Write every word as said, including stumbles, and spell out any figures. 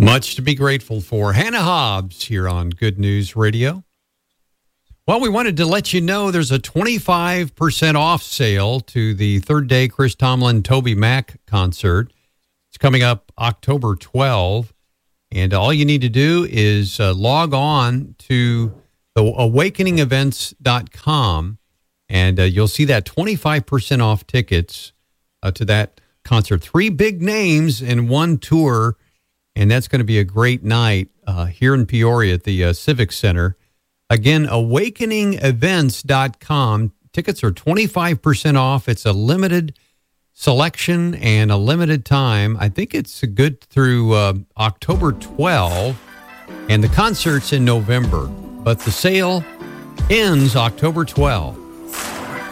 Much to be grateful for. Hannah Hobbs here on Good News Radio. Well, we wanted to let you know there's a twenty-five percent off sale to the third day Chris Tomlin Toby Mac concert. It's coming up October twelfth. And all you need to do is uh, log on to the awakening events dot com, and uh, you'll see that twenty-five percent off tickets uh, to that concert. Three big names in one tour, and that's going to be a great night uh, here in Peoria at the uh, Civic Center. Again, awakening events dot com. Tickets are twenty-five percent off. It's a limited selection and a limited time. I think it's good through uh, October twelfth, and the concert's in November, but the sale ends October twelfth.